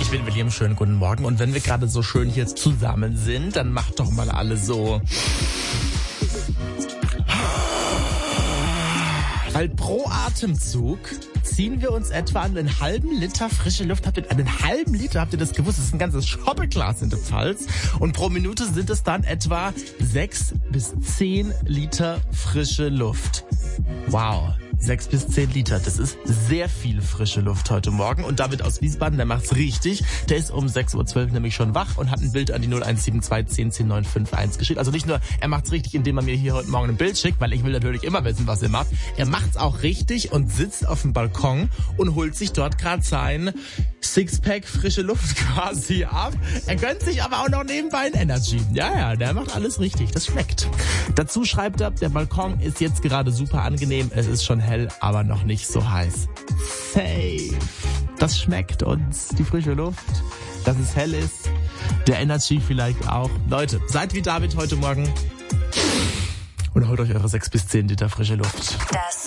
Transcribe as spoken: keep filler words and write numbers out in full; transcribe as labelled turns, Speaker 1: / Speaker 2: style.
Speaker 1: Ich bin William, schönen guten Morgen. Und wenn wir gerade so schön hier zusammen sind, dann macht doch mal alle so. Weil pro Atemzug ziehen wir uns etwa einen halben Liter frische Luft. Habt ihr einen halben Liter? Habt ihr das gewusst? Das ist ein ganzes Schoppeglas in der Pfalz. Und pro Minute sind es dann etwa sechs bis zehn Liter frische Luft. Wow. Sechs bis zehn Liter. Das ist sehr viel frische Luft heute Morgen. Und David aus Wiesbaden, der macht's richtig. Der ist um sechs Uhr zwölf nämlich schon wach und hat ein Bild an die null eins sieben zwei zehn zehn neun fünf eins geschickt. Also nicht nur, er macht's richtig, indem er mir hier heute Morgen ein Bild schickt, weil ich will natürlich immer wissen, was er macht. Er macht's auch richtig und sitzt auf dem Balkon und holt sich dort gerade sein Sixpack frische Luft quasi ab. Er gönnt sich aber auch noch nebenbei ein Energy. Ja, ja, der macht alles richtig. Das schmeckt. Dazu schreibt er, der Balkon ist jetzt gerade super angenehm. Es ist schon hell, aber noch nicht so heiß. Safe. Das schmeckt uns, die frische Luft, dass es hell ist. Der Energy vielleicht auch. Leute, seid wie David heute Morgen und holt euch eure sechs bis zehn Liter frische Luft.
Speaker 2: Das